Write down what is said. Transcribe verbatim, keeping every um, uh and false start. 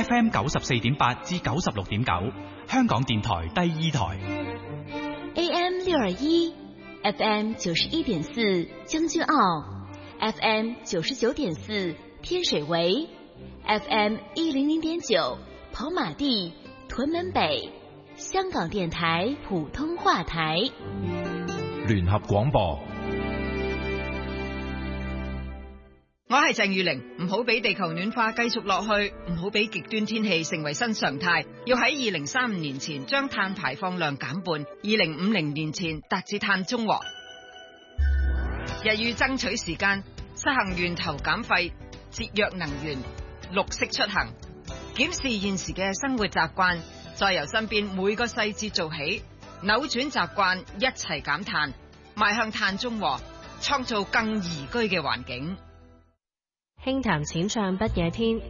F M 九十四點八至九十六點九，香港電台第二台 A M 六二一，F M 九十一點四將軍澳，F M 九十九點四天水圍，F M 一零零點九跑馬地屯門北，香港電台普通話台聯合廣播。 我係鄭裕玲，唔好俾地球暖化繼續落去，唔好俾極端天氣成為新常態，要喺二零三五年前將碳排放量減半，二零五零年前達至碳中和。日欲爭取時間，實行源頭減廢、節約能源、綠色出行，檢視現時嘅生活習慣，再由身邊每個細節做起，扭轉習慣，一齊減碳，邁向碳中和，創造更宜居嘅環境。 輕談淺唱不夜天，